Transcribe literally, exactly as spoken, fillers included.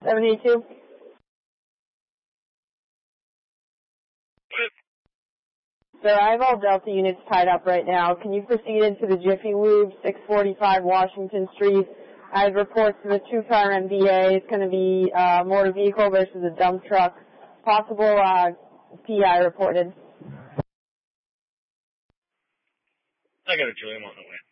seventy-two. Sir, I have all Delta units tied up right now. Can you proceed into the Jiffy Lube, six forty-five Washington Street? I have reports of a two-car M V A. It's going to be a motor vehicle versus a dump truck. Possible uh, P I reported. I got a Julie, I'm on the way.